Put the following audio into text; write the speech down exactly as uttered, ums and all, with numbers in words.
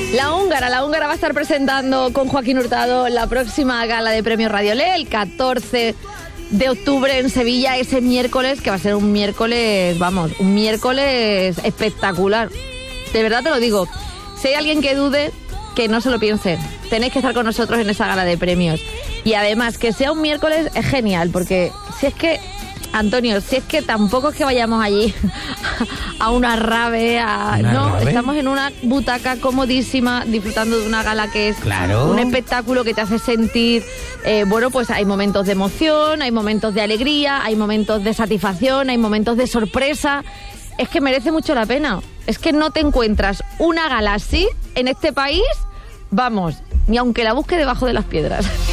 La húngara, la húngara va a estar presentando con Joaquín Hurtado la próxima gala de premios Radiolé, el catorce de octubre en Sevilla, ese miércoles, que va a ser un miércoles, vamos, un miércoles espectacular. De verdad te lo digo. Si hay alguien que dude, que no se lo piense. Tenéis que estar con nosotros en esa gala de premios. Y además, que sea un miércoles es genial, porque si es que, Antonio, si es que tampoco es que vayamos allí a una rave, a, ¿Una no, rave? Estamos en una butaca comodísima, disfrutando de una gala que es Claro. un espectáculo que te hace sentir, eh, bueno, pues hay momentos de emoción, hay momentos de alegría, hay momentos de satisfacción, hay momentos de sorpresa. Es que merece mucho la pena. Es que no te encuentras una gala así en este país, vamos, ni aunque la busque debajo de las piedras.